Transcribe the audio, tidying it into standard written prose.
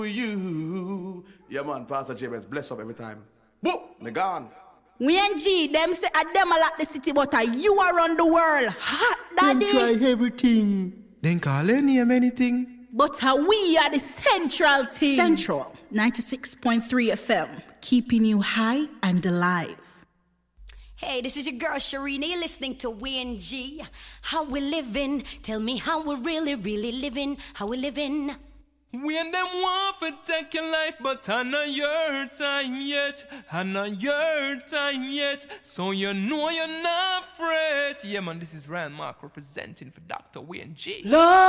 You. Yeah, man, Pastor James, bless up every time. Boom, me gone. We and G, them say a them a lot the city, but you around the world. Hot daddy. Them try everything. Then call any name anything. But we are the central team. Central 96.3 FM, keeping you high and alive. Hey, this is your girl Sharina. You're listening to Wayne G. How we living? Tell me how we really living. How we living? When them want to take your life, but I know your time yet. I know your time yet. So you know you're not afraid. Yeah, man, this is Ryan Mark representing for Dr. Wayne G. Lord.